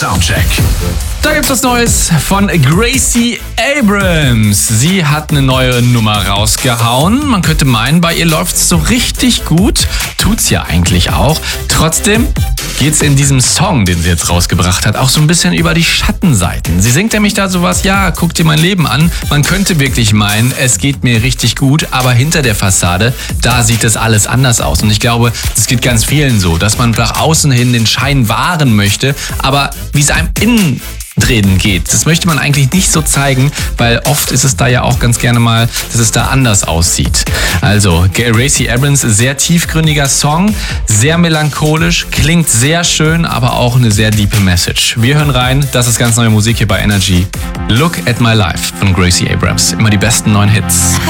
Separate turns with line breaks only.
Soundcheck.
Da gibt's was Neues von Gracie Abrams. Sie hat eine neue Nummer rausgehauen. Man könnte meinen, bei ihr läuft's so richtig gut. Tut's ja eigentlich auch. Trotzdem geht's in diesem Song, den sie jetzt rausgebracht hat, auch so ein bisschen über die Schattenseiten. Sie singt nämlich da sowas, ja, guck dir mein Leben an. Man könnte wirklich meinen, es geht mir richtig gut, aber hinter der Fassade, da sieht es alles anders aus. Und ich glaube, das geht ganz vielen so, dass man nach außen hin den Schein wahren möchte, aber wie es einem innen drin geht. Das möchte man eigentlich nicht so zeigen, weil oft ist es da ja auch ganz gerne mal, dass es da anders aussieht. Also, Gracie Abrams, sehr tiefgründiger Song, sehr melancholisch, klingt sehr schön, aber auch eine sehr diepe Message. Wir hören rein, das ist ganz neue Musik hier bei Energy. Look at My Life von Gracie Abrams. Immer die besten neuen Hits.